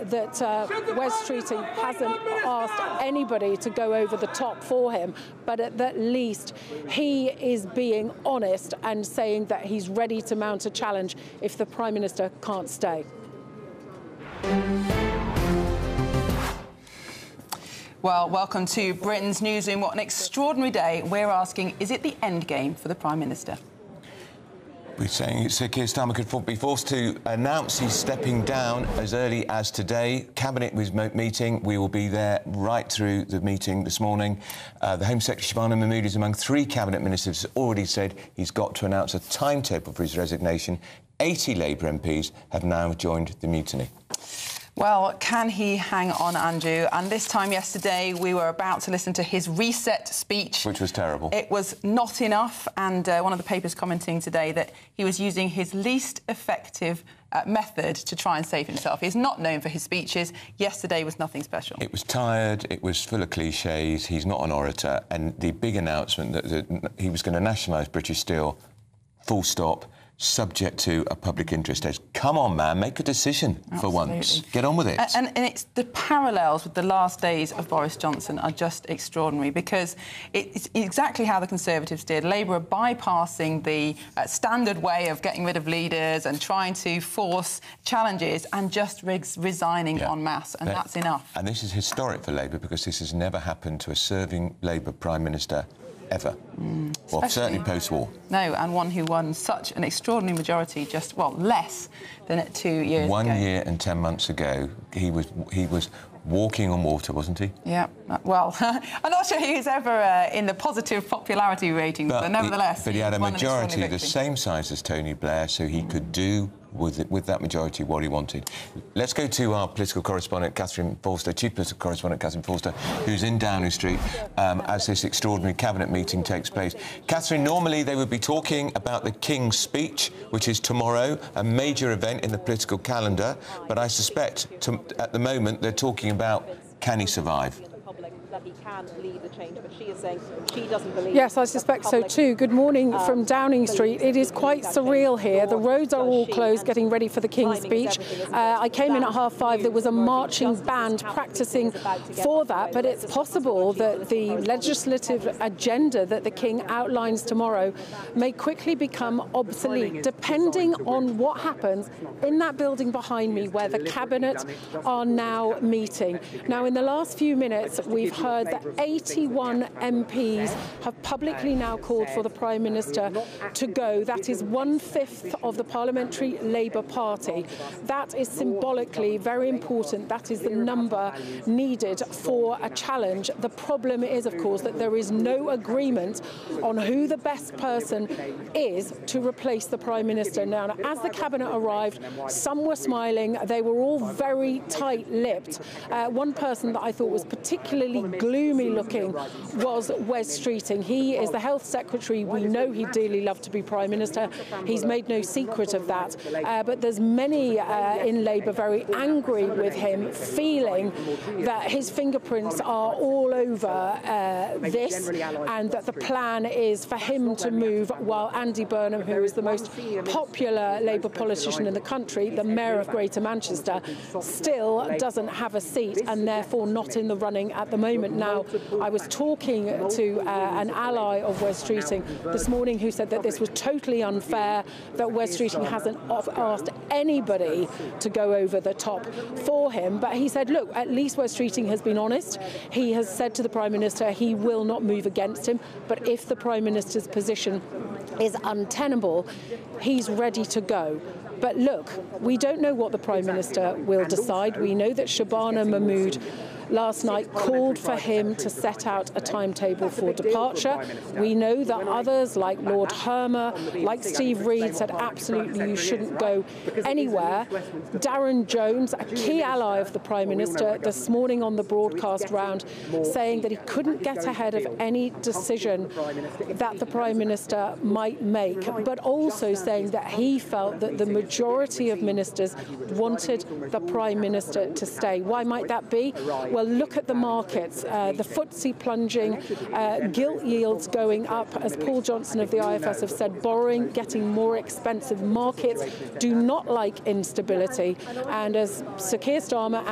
that Wes Streeting hasn't asked anybody to go over the top for him, but at the least he is being honest and saying that he's ready to mount a challenge if the Prime Minister can't stay. Well, welcome to Britain's Newsroom. What an extraordinary day. We're asking, is it the end game for the Prime Minister? We're saying Sir Keir Starmer could be forced to announce he's stepping down as early as today. Cabinet was meeting. We will be there right through the meeting this morning. The Home Secretary, Shabana Mahmood, is among 3 Cabinet Ministers, already said he's got to announce a timetable for his resignation. 80 Labour MPs have now joined the mutiny. Well, can he hang on, Andrew? And this time yesterday, we were about to listen to his reset speech. Which was terrible. It was not enough, and one of the papers commenting today that he was using his least effective method to try and save himself. He's not known for his speeches. Yesterday was nothing special. It was tired, it was full of clichés, he's not an orator, and the big announcement that he was going to nationalise British Steel, full stop, subject to a public interest test. Come on, man, make a decision for once. Get on with it. And it's the parallels with the last days of Boris Johnson are just extraordinary, because it's exactly how the Conservatives did. Labour are bypassing the standard way of getting rid of leaders and trying to force challenges and just resigning en masse, and that's enough. And this is historic for Labour, because this has never happened to a serving Labour Prime Minister ever. Well, certainly post-war. No, and one who won such an extraordinary majority just, well, less than 2 years ago. 1 year and 10 months ago, he was walking on water, wasn't he? Yeah, well, I'm not sure he was ever in the positive popularity ratings, but nevertheless... But he had a majority the same size as Tony Blair, so he could do with that majority what he wanted. Let's go to our political correspondent, Catherine Forster, Chief Political Correspondent Catherine Forster, who's in Downing Street as this extraordinary cabinet meeting takes place. Catherine, normally they would be talking about the King's speech, which is tomorrow, a major event in the political calendar, but I suspect at the moment they're talking about, can he survive? That he can lead the change, but she is saying she doesn't believe... Yes, I suspect so too. Good morning from Downing Street. It is quite surreal here. The roads are all closed, getting ready for the King's speech. I came in at 5:30. There was a marching band practising for that, but it's possible that the legislative agenda that the King outlines tomorrow may quickly become obsolete, depending on what happens in that building behind me, where the Cabinet are now meeting. Now, in the last few minutes, we've heard that 81 MPs have publicly now called for the Prime Minister to go. That is 1/5 of the Parliamentary Labour Party. That is symbolically very important. That is the number needed for a challenge. The problem is, of course, that there is no agreement on who the best person is to replace the Prime Minister. Now, as the Cabinet arrived, some were smiling. They were all very tight-lipped. One person that I thought was particularly gloomy looking was Wes Streeting. He is the Health Secretary. We know he'd dearly love to be Prime Minister. He's made no secret of that. But there's many in Labour very angry with him, feeling that his fingerprints are all over this, and that the plan is for him to move while Andy Burnham, who is the most popular Labour politician in the country, the Mayor of Greater Manchester, still doesn't have a seat and therefore not in the running at the moment. Now, I was talking to an ally of Wes Streeting this morning who said that this was totally unfair, that Wes Streeting hasn't asked anybody to go over the top for him. But he said, look, at least Wes Streeting has been honest. He has said to the Prime Minister he will not move against him, but if the Prime Minister's position is untenable, he's ready to go. But look, we don't know what the Prime Minister will decide. We know that Shabana Mahmood last night called for him to set out a timetable for departure. We know that others, like Lord Hermer, like Steve Reed, said absolutely you shouldn't go anywhere. Darren Jones, a key ally of the Prime Minister, this morning on the broadcast round, saying that he couldn't get ahead of any decision that the Prime Minister might make, but also saying that he felt that the majority of ministers wanted the Prime Minister to stay. Why might that be? Well, look at the markets, the FTSE plunging, gilt yields going up, as Paul Johnson of the IFS have said, borrowing getting more expensive. Markets do not like instability, and as Sir Keir Starmer